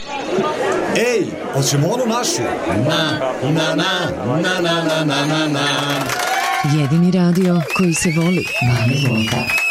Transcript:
Ej, hoćemo onu našu? Jedini radio koji se voli. Mali Volta.